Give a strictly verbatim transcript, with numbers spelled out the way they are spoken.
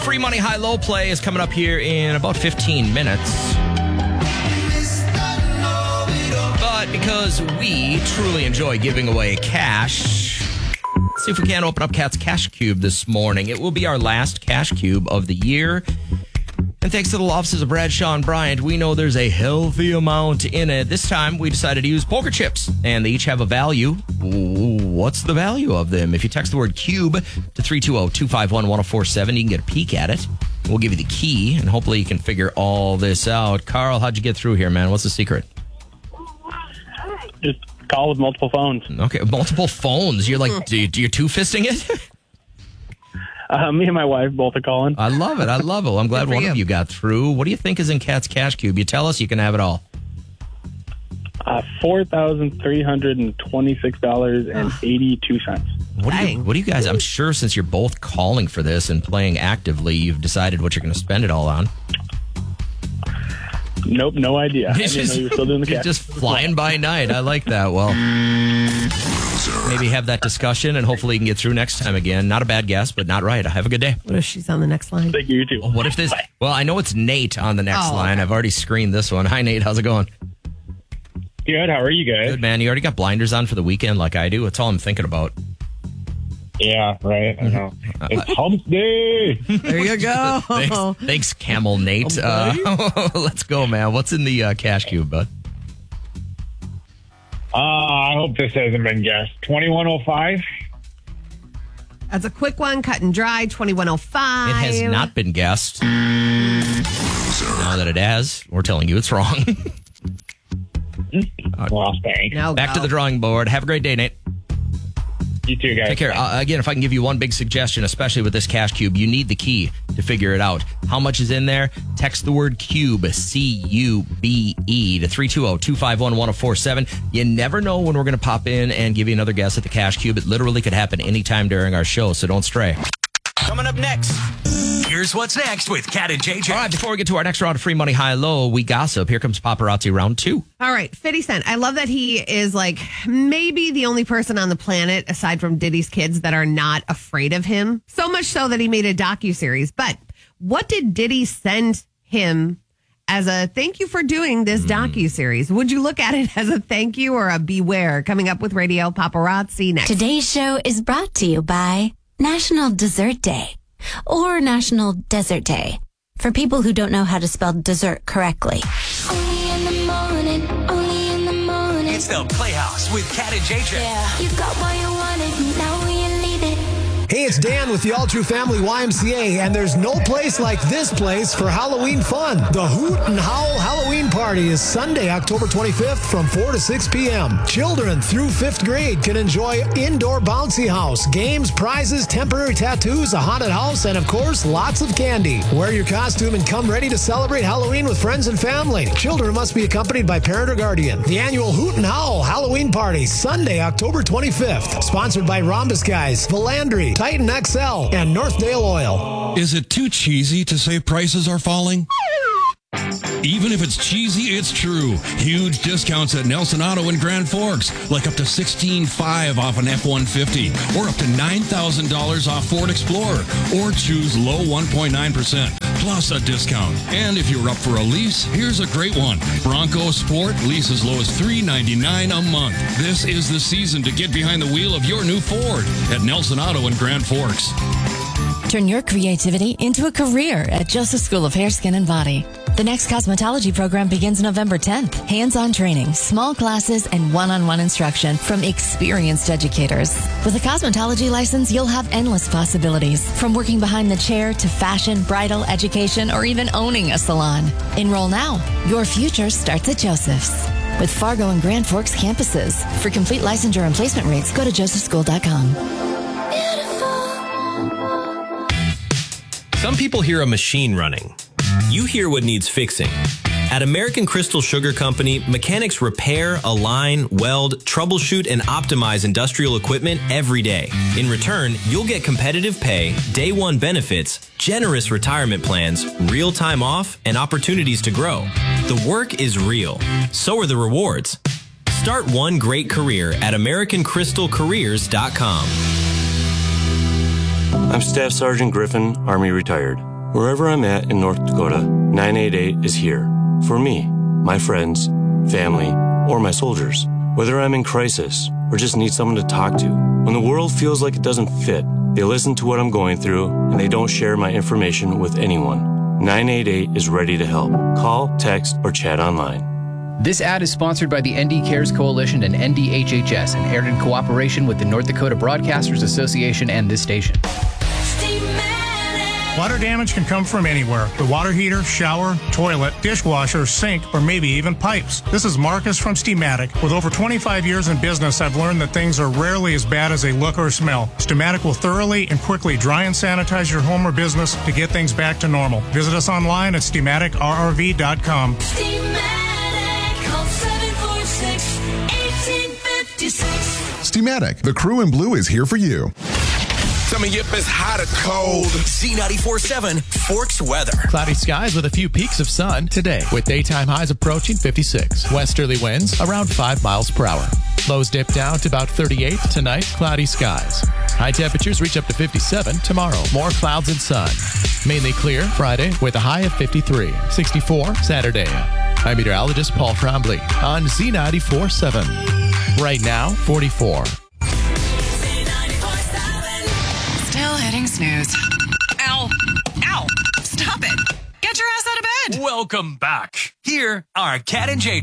free money high-low play is coming up here in about fifteen minutes. But because we truly enjoy giving away cash, let's see if we can open up Kat's Cash Cube this morning. It will be our last Cash Cube of the year. And thanks to the law offices of Bradshaw and Bryant, we know there's a healthy amount in it. This time, we decided to use poker chips, and they each have a value. Ooh, what's the value of them? If you text the word cube to three two zero, two five one, one zero four seven, you can get a peek at it. We'll give you the key, and hopefully you can figure all this out. Carl, how'd you get through here, man? What's the secret? Just call with multiple phones. Okay, multiple phones. You're like, do you, you're two-fisting it? Uh, me and my wife both are calling. I love it. I love it. Well, I'm glad one you. of you got through. What do you think is in Kat's Cash Cube? You tell us, you can have it all. Uh, four thousand three hundred twenty-six dollars and eighty-two cents. What do, you, what do you guys, I'm sure since you're both calling for this and playing actively, you've decided what you're going to spend it all on. Nope, no idea. I didn't just, know you were still doing the cash. Just flying by night. I like that. Well, maybe have that discussion and hopefully you can get through next time again. Not a bad guess, but not right. Have a good day. What if she's on the next line? Thank you, you too. Well, what if this, Bye. well, I know it's Nate on the next Oh, line. okay. I've already screened this one. Hi, Nate. How's it going? Good. How are you guys? Good, man. You already got blinders on for the weekend like I do. That's all I'm thinking about. Yeah, right. I know. It's hump day. There you go. Thanks, thanks Camel Nate. Uh, let's go, man. What's in the uh, Cash Cube, bud? Uh, I hope this hasn't been guessed. twenty-one oh five. That's a quick one, cut and dry, twenty-one oh five. It has not been guessed. Now that it has, we're telling you it's wrong. Well, thanks. Now Back go. to the drawing board. Have a great day, Nate. You too, guys. Take care. Uh, again, if I can give you one big suggestion, especially with this Cash Cube, you need the key to figure it out. How much is in there? Text the word cube, C U B E, to three two zero, two five one, one zero four seven. You never know when we're going to pop in and give you another guess at the Cash Cube. It literally could happen anytime during our show, so don't stray. Coming up next, here's what's next with Kat and J J. All right, before we get to our next round of free money high-low, we gossip. Here comes Paparazzi round two. All right, fifty Cent. I love that he is like maybe the only person on the planet, aside from Diddy's kids, that are not afraid of him. So much so that he made a docuseries. But what did Diddy send him as a thank you for doing this docuseries? Would you look at it as a thank you or a beware? Coming up with Radio Paparazzi next. Today's show is brought to you by National Dessert Day or National Desert Day for people who don't know how to spell dessert correctly. Only in the morning, only in the morning. It's the Playhouse with Kat and J J. Yeah. You got what you wanted, now you need it. Hey, it's Dan with the All True Family Y M C A, and there's no place like this place for Halloween fun. The Hoot and Howl Halloween Party is Sunday, October twenty-fifth from four to six p.m. Children through fifth grade can enjoy indoor bouncy house, games, prizes, temporary tattoos, a haunted house, and of course, lots of candy. Wear your costume and come ready to celebrate Halloween with friends and family. Children must be accompanied by parent or guardian. The annual Hoot and Howl Halloween Party, Sunday, October twenty-fifth. Sponsored by Rhombus Guys, Valandry, Titan X L, and Northdale Oil. Is it too cheesy to say prices are falling? Even if it's cheesy, it's true. Huge discounts at Nelson Auto in Grand Forks, like up to sixteen five off an F one fifty, or up to nine thousand dollars off Ford Explorer, or choose low one point nine percent, plus a discount. And if you're up for a lease, here's a great one. Bronco Sport, lease as low as three ninety-nine a month. This is the season to get behind the wheel of your new Ford at Nelson Auto in Grand Forks. Turn your creativity into a career at Joseph School of Hair, Skin, and Body. The next cosmetology program begins November tenth. Hands-on training, small classes, and one-on-one instruction from experienced educators. With a cosmetology license, you'll have endless possibilities, from working behind the chair to fashion, bridal, education, or even owning a salon. Enroll now. Your future starts at Joseph's. With Fargo and Grand Forks campuses. For complete licensure and placement rates, go to joseph school dot com. Some people hear a machine running. You hear what needs fixing. At American Crystal Sugar Company, mechanics repair, align, weld, troubleshoot, and optimize industrial equipment every day. In return, you'll get competitive pay, day one benefits, generous retirement plans, real time off, and opportunities to grow. The work is real. So are the rewards. Start one great career at american crystal careers dot com. I'm Staff Sergeant Griffin, Army retired. Wherever I'm at in North Dakota, nine eight eight is here. For me, my friends, family, or my soldiers. Whether I'm in crisis or just need someone to talk to. When the world feels like it doesn't fit, they listen to what I'm going through and they don't share my information with anyone. nine eight eight is ready to help. Call, text, or chat online. This ad is sponsored by the N D Cares Coalition and N D H H S and aired in cooperation with the North Dakota Broadcasters Association and this station. Water damage can come from anywhere. The water heater, shower, toilet, dishwasher, sink, or maybe even pipes. This is Marcus from Steamatic. With over twenty-five years in business, I've learned that things are rarely as bad as they look or smell. Steamatic will thoroughly and quickly dry and sanitize your home or business to get things back to normal. Visit us online at steamatic R R V dot com. Steamatic, call seven four six, one eight five six. Steamatic, the crew in blue is here for you. Coming up is hot or cold. Z ninety-four point seven Forks weather. Cloudy skies with a few peaks of sun today, with daytime highs approaching fifty-six. Westerly winds around five miles per hour. Lows dip down to about thirty-eight tonight. Cloudy skies. High temperatures reach up to fifty-seven tomorrow. More clouds and sun. Mainly clear Friday with a high of fifty-three. sixty-four Saturday. I'm meteorologist Paul Trombley on Z ninety-four point seven. Right now, forty-four. Still hitting snooze. Ow. Ow. Stop it. Get your ass out of bed. Welcome back. Here are Cat and Jay.